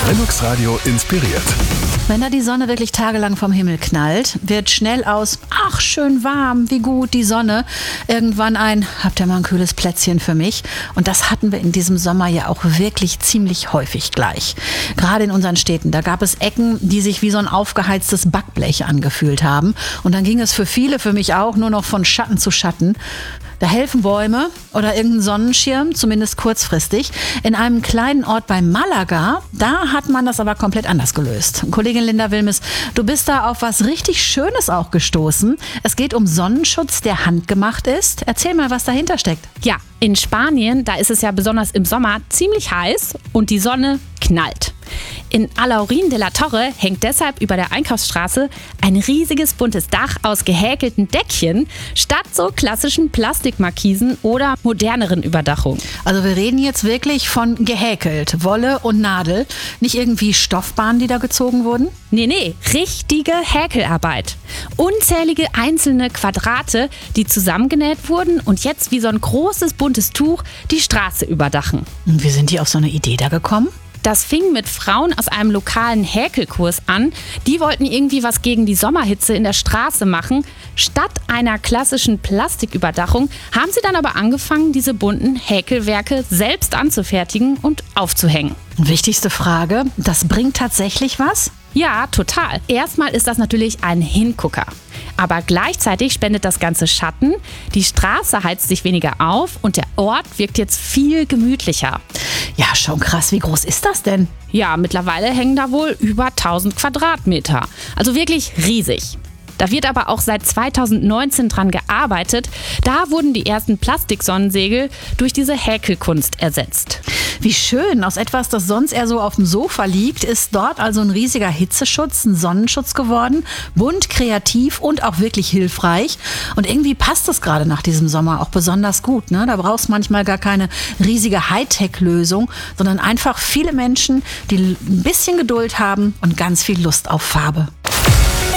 Lennox Radio inspiriert. Wenn da die Sonne wirklich tagelang vom Himmel knallt, wird schnell aus, ach schön warm, wie gut die Sonne, irgendwann ein, habt ihr mal ein kühles Plätzchen für mich? Und das hatten wir in diesem Sommer ja auch wirklich ziemlich häufig gleich. Gerade in unseren Städten, da gab es Ecken, die sich wie so ein aufgeheiztes Backblech angefühlt haben. Und dann ging es für viele, für mich auch, nur noch von Schatten zu Schatten. Da helfen Bäume oder irgendein Sonnenschirm, zumindest kurzfristig. In einem kleinen Ort bei Malaga, da hat man das aber komplett anders gelöst. Kollegin Linda Wilmes, du bist da auf was richtig Schönes auch gestoßen. Es geht um Sonnenschutz, der handgemacht ist. Erzähl mal, was dahinter steckt. Ja, in Spanien, da ist es ja besonders im Sommer ziemlich heiß und die Sonne knallt. In Alaurín de la Torre hängt deshalb über der Einkaufsstraße ein riesiges buntes Dach aus gehäkelten Deckchen statt so klassischen Plastikmarkisen oder moderneren Überdachungen. Also wir reden jetzt wirklich von gehäkelt, Wolle und Nadel, nicht irgendwie Stoffbahnen, die da gezogen wurden? Nee, richtige Häkelarbeit. Unzählige einzelne Quadrate, die zusammengenäht wurden und jetzt wie so ein großes buntes Tuch die Straße überdachen. Und wie sind die auf so eine Idee da gekommen? Das fing mit Frauen aus einem lokalen Häkelkurs an. Die wollten irgendwie was gegen die Sommerhitze in der Straße machen. Statt einer klassischen Plastiküberdachung haben sie dann aber angefangen, diese bunten Häkelwerke selbst anzufertigen und aufzuhängen. Wichtigste Frage, das bringt tatsächlich was? Ja, total. Erstmal ist das natürlich ein Hingucker. Aber gleichzeitig spendet das Ganze Schatten, die Straße heizt sich weniger auf und der Ort wirkt jetzt viel gemütlicher. Ja, schon krass. Wie groß ist das denn? Ja, mittlerweile hängen da wohl über 1000 Quadratmeter. Also wirklich riesig. Da wird aber auch seit 2019 dran gearbeitet. Da wurden die ersten Plastiksonnensegel durch diese Häkelkunst ersetzt. Wie schön, aus etwas, das sonst eher so auf dem Sofa liegt, ist dort also ein riesiger Hitzeschutz, ein Sonnenschutz geworden. Bunt, kreativ und auch wirklich hilfreich. Und irgendwie passt es gerade nach diesem Sommer auch besonders gut, ne? Da brauchst du manchmal gar keine riesige Hightech-Lösung, sondern einfach viele Menschen, die ein bisschen Geduld haben und ganz viel Lust auf Farbe.